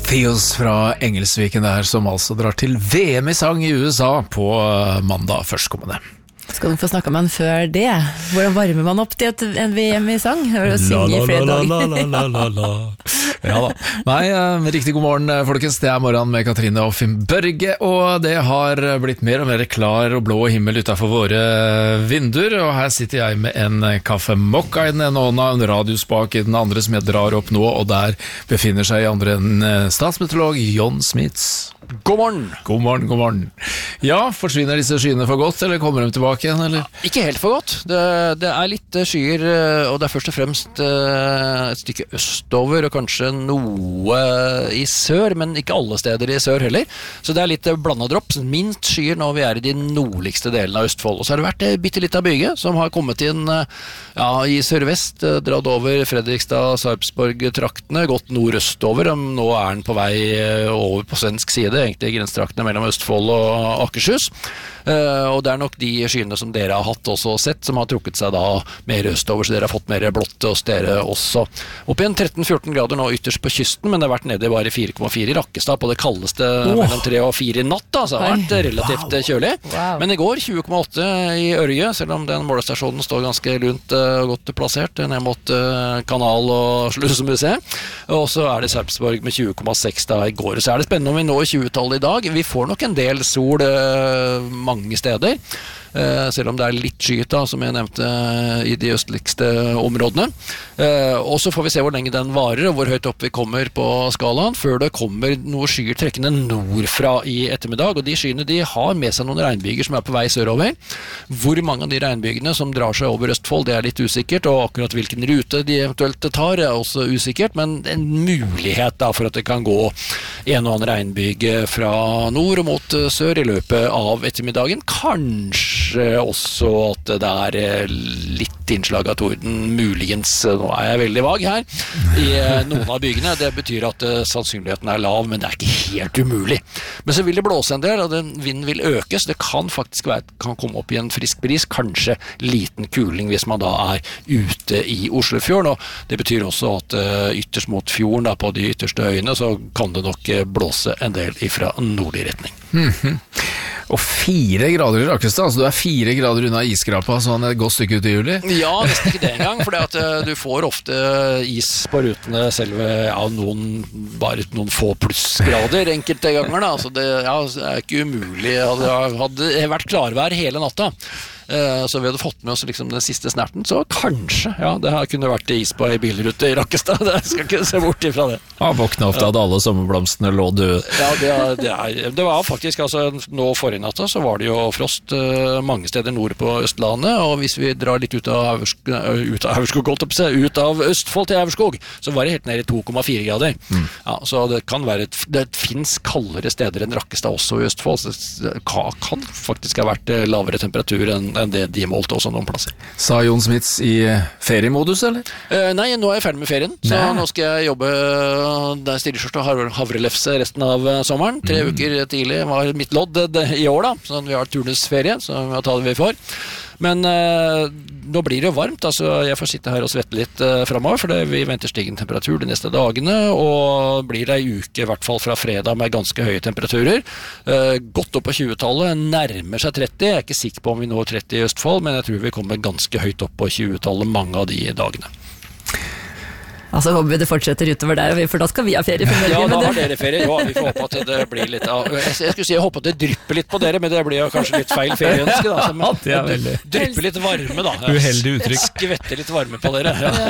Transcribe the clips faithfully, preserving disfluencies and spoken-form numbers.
Theos fra Engelsviken der, som altså drar til V M i sang i U S A på mandag førstkommende. Skal du få snakke med han før det? Hvordan varmer man opp til en V M i sang? Hører du synge i flere dager? Ja da. Nei, riktig god morgen, folkens. Det er morgen med Katrine og Finn Børge, og det har blitt mer og mer klar og blå himmel utenfor våre vinduer, og her sitter jeg med en kaffemokka i den ene hånda, en radiospak i den andre som jeg drar opp nå, og der befinner seg i andre en statsmeteorolog, Jon Smits. God morgen! God morgen, god morgen. Ja, forsvinner disse skyene for godt, eller kommer de tilbake igjen, eller? Ja, ikke helt for godt. Det, det er litt skyer, og det er først og fremst et stykke østover, og kanskje noe i sør, men ikke alle steder i sør heller. Så det er litt blandet dropp, minst skyer når vi er i de nordligste delene av Østfold. Og så har det vært bitte litt av byge, som har kommet inn ja, i sørvest, dratt over Fredrikstad, Sarpsborg-traktene, gått nordøstover, og nå er den på vei over på svensk side, egentlig grensetraktene mellom Østfold og Akershus. Uh, og det er nok de skyene som dere har hatt også sett, som har trukket seg da mer østover, så dere har fått mer blått hos dere også. Opp igjen tretten fjorten grader nå ytterst på kysten, men det har vært nede i bare fire komma fire i Rakkestad på det kaldeste oh. mellom tre og fire i natt, da, så det har vært relativt wow. kjølig. Wow. Men i går tjue komma åtte i Ørje, selv om den målestasjonen står ganske lunt og uh, godt plassert ned mot uh, kanal og Slusemuseet. Og så er det Sarpsborg med tjue komma seks da i går. Så er det spennende om vi når tjue-tallet i dag. Vi får nok en del sol uh, mange steder, uh, selv om det er litt skyet da, som jeg nevnte uh, i de østligste områdene. Uh, og så får vi se hvor lenge den varer, og hvor høyt opp vi kommer på skalaen, før det kommer noe skyer trekkende nordfra i ettermiddag, og de skyene de har med seg noen regnbyger som er på vei sørover. Hvor mange av de regnbygene som drar seg over Østfold, det er litt usikkert, og akkurat hvilken rute de eventuelt tar er også usikkert, men en mulighet da for at det kan gå en og annen regnbyge fra nord og mot sør i løpet av ettermiddagen. Kanskje også at det er litt innslag av torden, muligens, nå er jeg veldig vag her, i noen av bygene. Det betyr at uh, sannsynligheten er lav, men det er ikke helt umulig. Men så vil det blåse en del, og den vinden vil øke, så det kan faktisk være, kan komme opp i en frisk bris, kanskje liten kuling hvis man da er ute i Oslofjorden, og det betyr også at uh, ytterst mot fjorden, da, på de ytterste øyene, så kan det nok uh, blåse en del ifra nordlig retning. Mm-hmm. Og fire grader i Rakkestad, altså du er fire grader unna iskrapa, så han er et godt stykke ut i juli? Ja, nesten ikke det engang, for at, uh, du får ofte is på rutene selv ja, noen, bare noen få plussgrader enkelte ganger, da. Altså det, ja, det er ikke umulig. Hadde, hadde det vært klarvær hele natta, så vi hadde fått med oss liksom den siste snerten, så kanskje, ja, det her kunne vært is på en bilrute i Rakkestad, det skal ikke se bort ifra det. Ja, våkne ofte at alle sommerblomstene lå døde. Ja, det, er, det, er, det var faktisk, altså, nå forrige natta så var det jo frost uh, mange steder nord på Østlandet, og hvis vi drar litt ut av Aurskog, ut av Aurskog, ut av Østfold til Aurskog, så var det helt ned i to komma fire grader. Mm. Ja, så det kan være, et, det finnes kaldere steder enn Rakkestad også i Østfold, så det kan, kan faktisk ha vært lavere temperatur enn enn det de målte også noen plasser. Sa Jon Smits i feriemodus, eller? Uh, nei, nå er jeg ferdig med ferien, så nei. Nå skal jeg jobbe der stilleskjort og havrelefse resten av sommeren. Tre mm. uker tidlig var mitt lodd i år da, så vi har turnusferie, så vi har tatt det vi får. Men uh, nå blir det jo varmt, altså jeg får sitte her og svette litt uh, fremover, for det, vi venter stigende temperatur de neste dagene, og blir det en uke i hvert fall fra fredag med ganske høye temperaturer. Uh, godt opp på tjue-tallet, nærmer seg tretti, jeg er ikke sikker på om vi når tretti i Østfold, men jeg tror vi kommer ganske høyt opp på tjue-tallet mange av de dagene. Altså håper vi det fortsetter utover der, for da skal vi ha ferie for Norge. Ja, da har dere ferie. Ja, vi får håpe at det blir litt av, jeg skulle si jeg håper at det drypper litt på dere, men det blir jo kanskje litt feil ferieønske da. Men, ja, det er drypper litt varme da. Uheldig uttrykk. Skvetter litt varme på dere. Ja.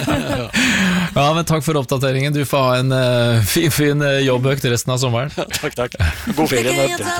Ja, men takk for oppdateringen. Du får ha en uh, fin, fin jobbøkt resten av sommeren. Takk, takk. God ferie.